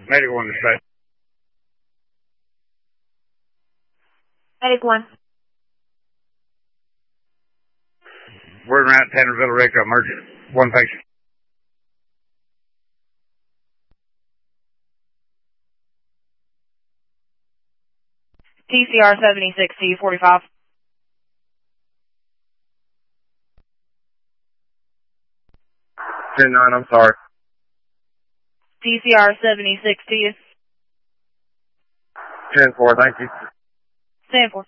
Medic 1 dispatch. Medic 1. We're around Tannerville, Rico, emergency. 1 patient. TCR 76 T45. 10-9, I'm sorry. TCR 76 to you. 10-4, thank you. 10-4.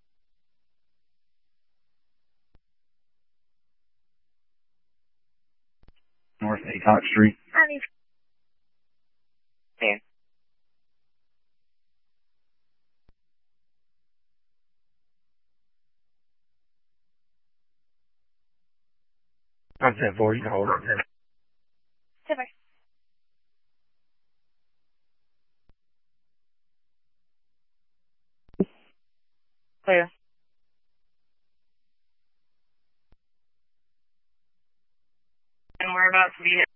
North Acock Street. There. I'm 10-4, you can hold it. 10-4. Clear. And we're about to be hit.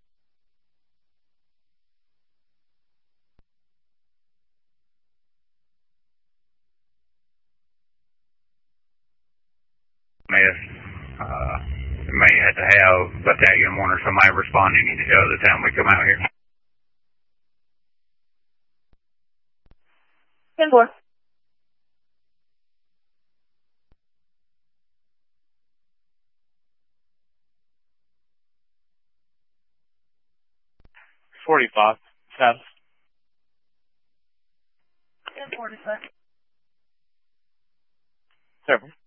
We may have to have Battalion 1 or somebody responding each other the time we come out here. 10-4. $45. Status. 10-4 dispatch. 7.